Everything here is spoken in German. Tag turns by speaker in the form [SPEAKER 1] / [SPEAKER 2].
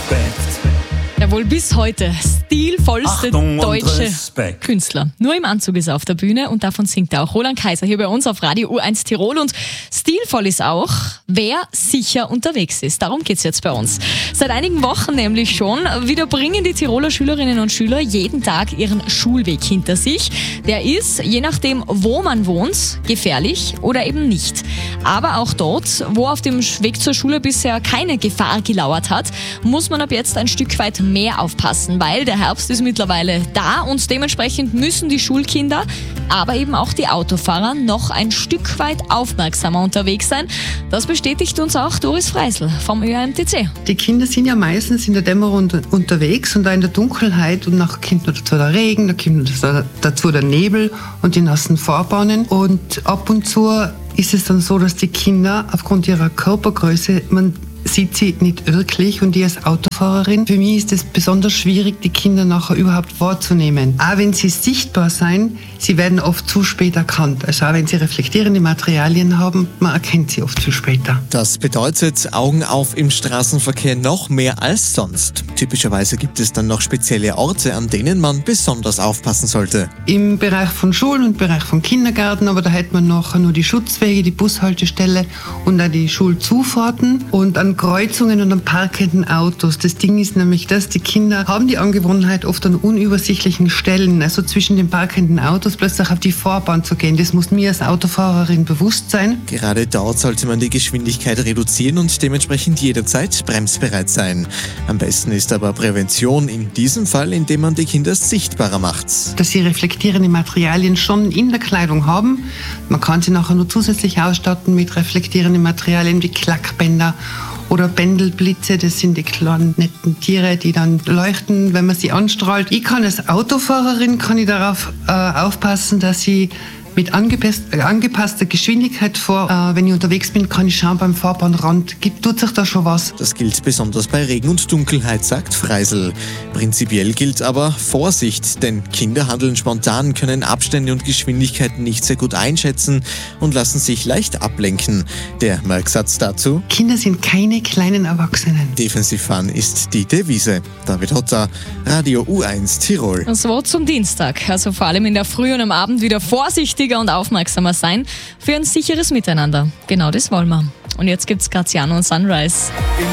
[SPEAKER 1] Der wohl bis heute stilvollste
[SPEAKER 2] Achtung und
[SPEAKER 1] deutsche
[SPEAKER 2] Respekt.
[SPEAKER 1] Künstler. Nur im Anzug ist er auf der Bühne und davon singt er auch. Roland Kaiser hier bei uns auf Radio U1 Tirol. Und stilvoll ist auch, wer sicher unterwegs ist. Darum geht's jetzt bei uns. Seit einigen Wochen nämlich schon wieder bringen die Tiroler Schülerinnen und Schüler jeden Tag ihren Schulweg hinter sich. Der ist, je nachdem wo man wohnt, gefährlich oder eben nicht. Aber auch dort, wo auf dem Weg zur Schule bisher keine Gefahr gelauert hat, muss man ab jetzt ein Stück weit mehr aufpassen, weil der Herbst ist mittlerweile da und dementsprechend müssen die Schulkinder, aber eben auch die Autofahrer noch ein Stück weit aufmerksamer unterwegs sein. Das bestätigt uns auch Doris Freisel vom ÖAMTC.
[SPEAKER 3] Die Kinder sind ja meistens in der Dämmerung unterwegs und da in der Dunkelheit und nachher kommt noch dazu der Regen, da kommt dazu der Nebel und die nassen Fahrbahnen und ab und zu ist es dann so, dass die Kinder aufgrund ihrer Körpergröße, man sieht sie nicht wirklich und die als Autofahrerin, für mich ist es besonders schwierig, die Kinder nachher überhaupt wahrzunehmen. Auch wenn sie sichtbar sein, sie werden oft zu spät erkannt. Also auch wenn sie reflektierende Materialien haben, man erkennt sie oft zu später.
[SPEAKER 4] Das bedeutet Augen auf im Straßenverkehr noch mehr als sonst. Typischerweise gibt es dann noch spezielle Orte, an denen man besonders aufpassen sollte.
[SPEAKER 3] Im Bereich von Schulen und im Bereich von Kindergärten, aber da hätte man nachher nur die Schutzwege, die Bushaltestelle und auch die Schulzufahrten und an Kreuzungen und an parkenden Autos. Das Ding ist nämlich das, die Kinder haben die Angewohnheit, oft an unübersichtlichen Stellen, also zwischen den parkenden Autos, plötzlich auf die Fahrbahn zu gehen. Das muss mir als Autofahrerin bewusst sein.
[SPEAKER 4] Gerade dort sollte man die Geschwindigkeit reduzieren und dementsprechend jederzeit bremsbereit sein. Am besten ist aber Prävention, in diesem Fall, indem man die Kinder sichtbarer macht.
[SPEAKER 3] Dass sie reflektierende Materialien schon in der Kleidung haben. Man kann sie nachher nur zusätzlich ausstatten mit reflektierenden Materialien wie Klackbänder oder Bändelblitze, das sind die kleinen netten Tiere, die dann leuchten, wenn man sie anstrahlt. Ich kann als Autofahrerin darauf aufpassen, dass ich mit angepasster Geschwindigkeit fahre. Wenn ich unterwegs bin, kann ich schauen beim Fahrbahnrand, tut sich da schon was.
[SPEAKER 4] Das gilt besonders bei Regen und Dunkelheit, sagt Freisel. Prinzipiell gilt aber Vorsicht, denn Kinder handeln spontan, können Abstände und Geschwindigkeiten nicht sehr gut einschätzen und lassen sich leicht ablenken. Der Merksatz dazu:
[SPEAKER 3] Kinder sind keine kleinen Erwachsenen.
[SPEAKER 4] Defensiv fahren ist die Devise. David Hotter, Radio U1 Tirol.
[SPEAKER 1] Das Wort zum Dienstag. Also vor allem in der Früh und am Abend wieder vorsichtig und aufmerksamer sein für ein sicheres Miteinander. Genau das wollen wir. Und jetzt gibt's Graziano und Sunrise.